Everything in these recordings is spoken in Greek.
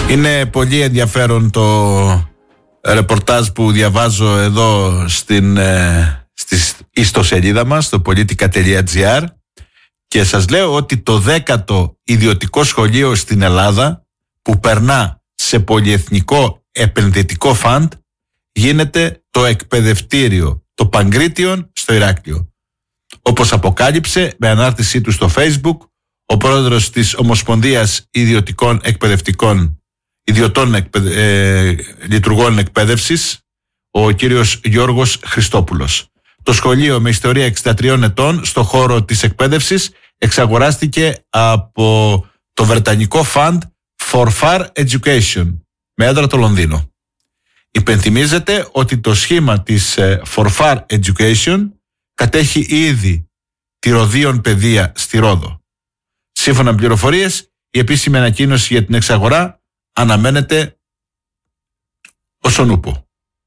Είναι πολύ ενδιαφέρον το ρεπορτάζ που διαβάζω εδώ στη ιστοσελίδα μας, στο politica.gr, και σας λέω ότι το 10ο ιδιωτικό σχολείο στην Ελλάδα που περνά σε πολυεθνικό επενδυτικό φαντ γίνεται το εκπαιδευτήριο, το Παγκρίτιον στο Ηράκλειο. Όπως αποκάλυψε με ανάρτησή του στο Facebook ο πρόεδρος της Ομοσπονδίας Ιδιωτικών Λειτουργών Εκπαίδευσης, ο κύριος Γιώργος Χριστόπουλος. Το σχολείο με ιστορία 63 ετών στο χώρο της εκπαίδευσης εξαγοράστηκε από το βρετανικό fund Forfar Education με έδρα το Λονδίνο. Υπενθυμίζεται ότι το σχήμα της Forfar Education κατέχει ήδη τη Ροδίων Παιδεία στη Ρόδο. Σύμφωνα με πληροφορίες, η επίσημη ανακοίνωση για την εξαγορά αναμένεται ως ο νουπο.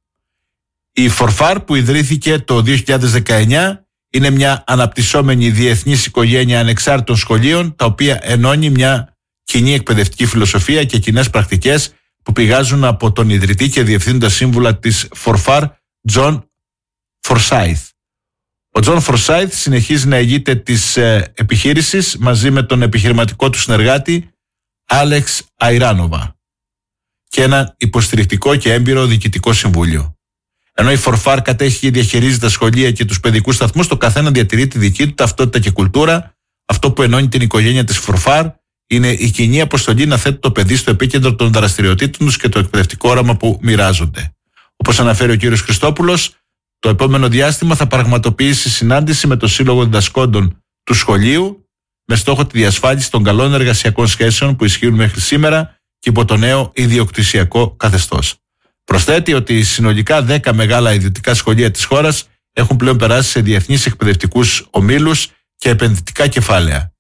Η Forfar, που ιδρύθηκε το 2019, είναι μια αναπτυσσόμενη διεθνής οικογένεια ανεξάρτητων σχολείων, τα οποία ενώνει μια κοινή εκπαιδευτική φιλοσοφία και κοινές πρακτικές που πηγάζουν από τον ιδρυτή και διευθύνοντα σύμβουλα της Forfar, John Forsyth. Ο John Forsyth συνεχίζει να ηγείται της επιχείρησης μαζί με τον επιχειρηματικό του συνεργάτη Alex Airánova και ένα υποστηρικτικό και έμπειρο διοικητικό συμβούλιο. Ενώ η Forfar κατέχει και διαχειρίζει τα σχολεία και τους παιδικούς σταθμούς, το καθένα διατηρεί τη δική του ταυτότητα και κουλτούρα. Αυτό που ενώνει την οικογένεια της Forfar είναι η κοινή αποστολή να θέτει το παιδί στο επίκεντρο των δραστηριοτήτων τους και το εκπαιδευτικό όραμα που μοιράζονται. Όπως αναφέρει ο κύριος Χριστόπουλος, το επόμενο διάστημα θα πραγματοποιήσει συνάντηση με το Σύλλογο Διδασκόντων του σχολείου με στόχο τη διασφάλιση των καλών εργασιακών σχέσεων που ισχύουν μέχρι σήμερα και υπό το νέο ιδιοκτησιακό καθεστώς. Προσθέτει ότι συνολικά 10 μεγάλα ιδιωτικά σχολεία της χώρας έχουν πλέον περάσει σε διεθνείς εκπαιδευτικούς ομίλους και επενδυτικά κεφάλαια.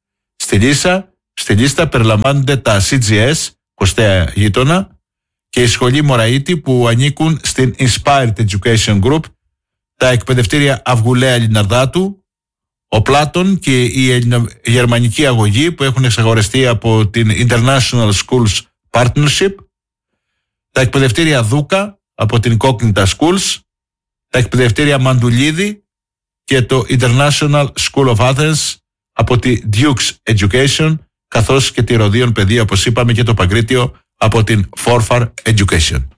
Στη λίστα περιλαμβάνονται τα CGS, Κωστέα Γείτονα, και η σχολή Μωραΐτη που ανήκουν στην Inspired Education Group, τα εκπαιδευτήρια Αυγουλαία Λιναρδάτου, ο Πλάτων και η γερμανική αγωγή που έχουν εξαγορεστεί από την International Schools Partnership, τα εκπαιδευτήρια Δούκα από την Cognita Schools, τα εκπαιδευτήρια Μαντουλίδη και το International School of Athens από τη Duke's Education, καθώς και τη Ροδίων Παιδεία, όπως είπαμε, και το Παγκρίτιο από την Forfar Education.